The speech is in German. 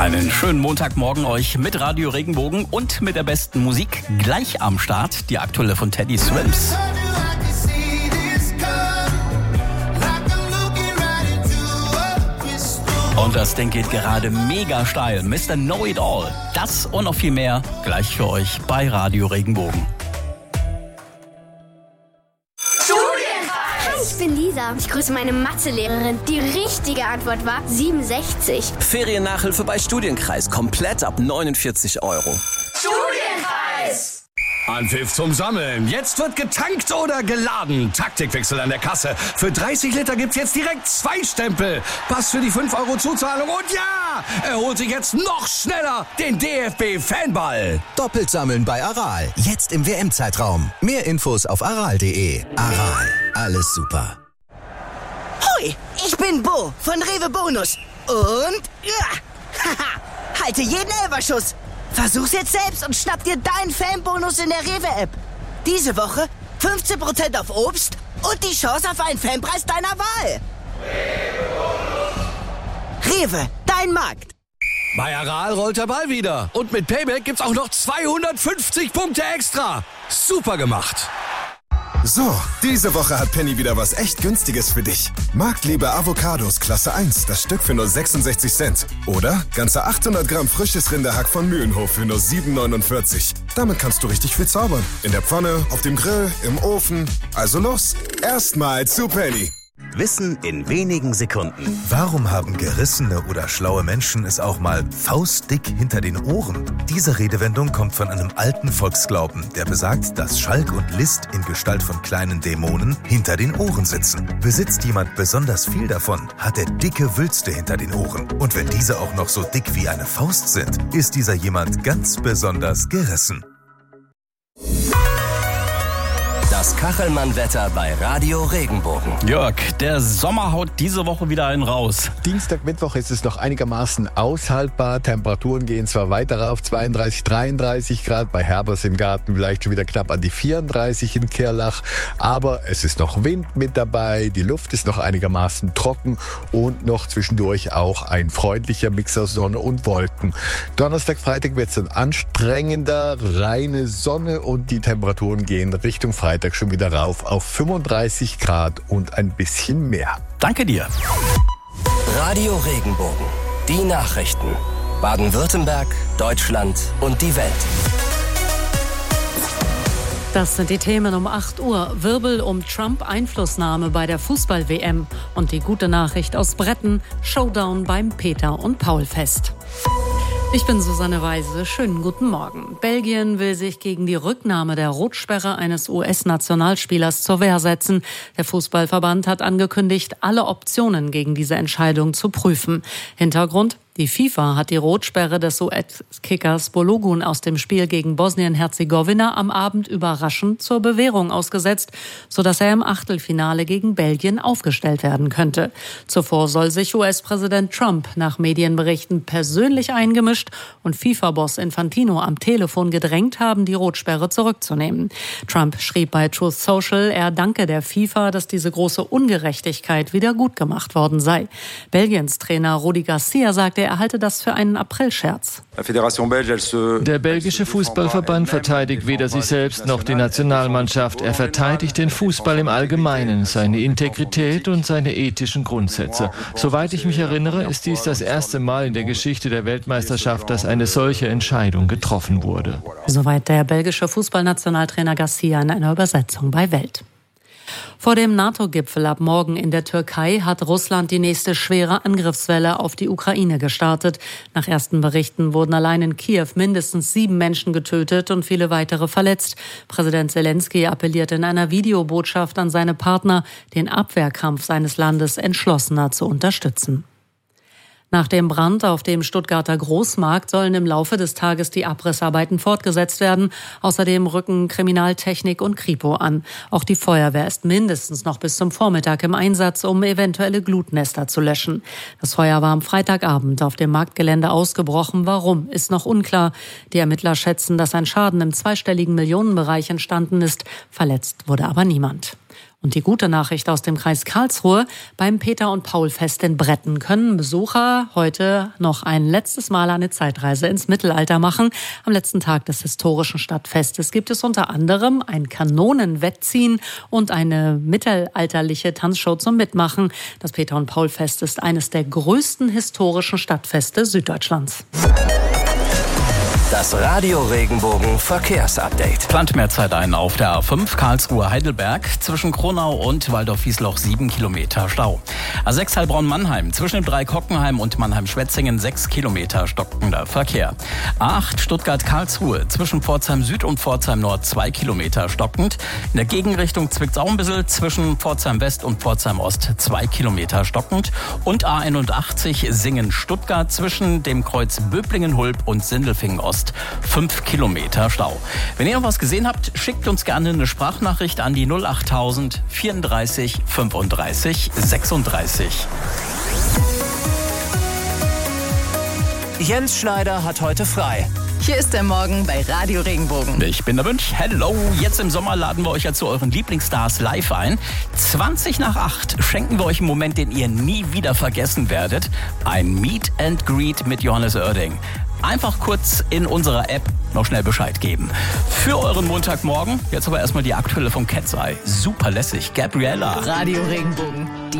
Einen schönen Montagmorgen euch mit Radio Regenbogen und mit der besten Musik gleich am Start. Die aktuelle von Teddy Swims. Und das Ding geht gerade mega steil. Mr. Know It All. Das und noch viel mehr gleich für euch bei Radio Regenbogen. Ich bin Lisa. Ich grüße meine Mathelehrerin. Die richtige Antwort war 67. Feriennachhilfe bei Studienkreis. Komplett ab 49 Euro. Studienkreis! Anpfiff zum Sammeln. Jetzt wird getankt oder geladen. Taktikwechsel an der Kasse. Für 30 Liter gibt's jetzt direkt 2 Stempel. Pass für die 5 Euro Zuzahlung. Und ja, er holt sich jetzt noch schneller den DFB-Fanball. Doppelt sammeln bei Aral. Jetzt im WM-Zeitraum. Mehr Infos auf aral.de. Aral. Alles super. Hoi, ich bin Bo von Rewe Bonus. Und haha, halte jeden Elferschuss. Versuch's jetzt selbst und schnapp dir deinen Fanbonus in der Rewe-App. Diese Woche 15% auf Obst und die Chance auf einen Fanpreis deiner Wahl. Rewe, dein Markt. Bei Aral rollt der Ball wieder. Und mit Payback gibt's auch noch 250 Punkte extra. Super gemacht. So, diese Woche hat Penny wieder was echt Günstiges für dich. Marktliebe Avocados Klasse 1, das Stück für nur 66 Cent. Oder ganze 800 Gramm frisches Rinderhack von Mühlenhof für nur 7,49. Damit kannst du richtig viel zaubern. In der Pfanne, auf dem Grill, im Ofen. Also los, erstmal zu Penny. Wissen in wenigen Sekunden. Warum haben gerissene oder schlaue Menschen es auch mal faustdick hinter den Ohren? Diese Redewendung kommt von einem alten Volksglauben, der besagt, dass Schalk und List in Gestalt von kleinen Dämonen hinter den Ohren sitzen. Besitzt jemand besonders viel davon, hat er dicke Wülste hinter den Ohren. Und wenn diese auch noch so dick wie eine Faust sind, ist dieser jemand ganz besonders gerissen. Das Kachelmann-Wetter bei Radio Regenbogen. Jörg, der Sommer haut diese Woche wieder einen raus. Dienstag, Mittwoch ist es noch einigermaßen aushaltbar. Temperaturen gehen zwar weiter auf 32, 33 Grad. Bei Herbers im Garten vielleicht schon wieder knapp an die 34 in Kirlach. Aber es ist noch Wind mit dabei. Die Luft ist noch einigermaßen trocken. Und noch zwischendurch auch ein freundlicher Mix aus Sonne und Wolken. Donnerstag, Freitag wird es dann anstrengender. Reine Sonne und die Temperaturen gehen Richtung Freitag schon wieder rauf auf 35 Grad und ein bisschen mehr. Danke dir. Radio Regenbogen. Die Nachrichten. Baden-Württemberg, Deutschland und die Welt. Das sind die Themen um 8 Uhr. Wirbel um Trump-Einflussnahme bei der Fußball-WM. Und die gute Nachricht aus Bretten. Showdown beim Peter- und Paul-Fest. Ich bin Susanne Weise. Schönen guten Morgen. Belgien will sich gegen die Rücknahme der Rotsperre eines US-Nationalspielers zur Wehr setzen. Der Fußballverband hat angekündigt, alle Optionen gegen diese Entscheidung zu prüfen. Hintergrund: Die FIFA hat die Rotsperre des US-Kickers Balogun aus dem Spiel gegen Bosnien-Herzegowina am Abend überraschend zur Bewährung ausgesetzt, sodass er im Achtelfinale gegen Belgien aufgestellt werden könnte. Zuvor soll sich US-Präsident Trump nach Medienberichten persönlich eingemischt und FIFA-Boss Infantino am Telefon gedrängt haben, die Rotsperre zurückzunehmen. Trump schrieb bei Truth Social, er danke der FIFA, dass diese große Ungerechtigkeit wieder gut gemacht worden sei. Belgiens Trainer Rudi Garcia sagte, er halte das für einen Aprilscherz. Der belgische Fußballverband verteidigt weder sich selbst noch die Nationalmannschaft. Er verteidigt den Fußball im Allgemeinen, seine Integrität und seine ethischen Grundsätze. Soweit ich mich erinnere, ist dies das erste Mal in der Geschichte der Weltmeisterschaft, dass eine solche Entscheidung getroffen wurde. Soweit der belgische Fußballnationaltrainer Garcia in einer Übersetzung bei Welt. Vor dem NATO-Gipfel ab morgen in der Türkei hat Russland die nächste schwere Angriffswelle auf die Ukraine gestartet. Nach ersten Berichten wurden allein in Kiew mindestens 7 Menschen getötet und viele weitere verletzt. Präsident Selenskyj appelliert in einer Videobotschaft an seine Partner, den Abwehrkampf seines Landes entschlossener zu unterstützen. Nach dem Brand auf dem Stuttgarter Großmarkt sollen im Laufe des Tages die Abrissarbeiten fortgesetzt werden. Außerdem rücken Kriminaltechnik und Kripo an. Auch die Feuerwehr ist mindestens noch bis zum Vormittag im Einsatz, um eventuelle Glutnester zu löschen. Das Feuer war am Freitagabend auf dem Marktgelände ausgebrochen. Warum, ist noch unklar. Die Ermittler schätzen, dass ein Schaden im zweistelligen Millionenbereich entstanden ist. Verletzt wurde aber niemand. Und die gute Nachricht aus dem Kreis Karlsruhe: beim Peter- und Paul-Fest in Bretten können Besucher heute noch ein letztes Mal eine Zeitreise ins Mittelalter machen. Am letzten Tag des historischen Stadtfestes gibt es unter anderem ein Kanonenwettziehen und eine mittelalterliche Tanzshow zum Mitmachen. Das Peter- und Paul-Fest ist eines der größten historischen Stadtfeste Süddeutschlands. Das Radio Regenbogen Verkehrsupdate. Plant mehr Zeit ein auf der A5 Karlsruhe-Heidelberg. Zwischen Kronau und Waldorf-Wiesloch 7 Kilometer Stau. A6 Heilbronn-Mannheim. Zwischen dem Dreieck Hockenheim und Mannheim-Schwetzingen 6 Kilometer stockender Verkehr. A8 Stuttgart-Karlsruhe. Zwischen Pforzheim Süd und Pforzheim Nord 2 Kilometer stockend. In der Gegenrichtung Zwickau-Bissel zwischen Pforzheim West und Pforzheim Ost 2 Kilometer stockend. Und A81 Singen-Stuttgart zwischen dem Kreuz Böblingen-Hulb und Sindelfingen Ost 5 Kilometer Stau. Wenn ihr noch was gesehen habt, schickt uns gerne eine Sprachnachricht an die 08000 34 35 36. Jens Schneider hat heute frei. Hier ist der Morgen bei Radio Regenbogen. Ich bin der Münch. Hello. Jetzt im Sommer laden wir euch ja zu euren Lieblingsstars live ein. 7:20 schenken wir euch einen Moment, den ihr nie wieder vergessen werdet. Ein Meet and Greet mit Johannes Oerding. Einfach kurz in unserer App noch schnell Bescheid geben. Für euren Montagmorgen, jetzt aber erstmal die aktuelle vom Cat's Eye. Super lässig. Gabriella. Radio Regenbogen.